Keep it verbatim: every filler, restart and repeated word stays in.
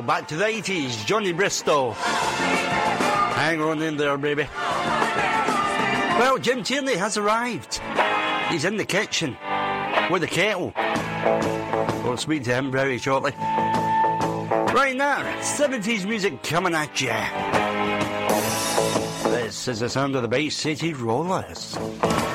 Bristol, back to the eighties, Johnny Bristol. Hang on in there, baby. Well, Jim Tierney has arrived. He's in the kitchen with the kettle. We'll speak to him very shortly. Right now, seventies music coming at you. This is the sound of the Bay City Rollers.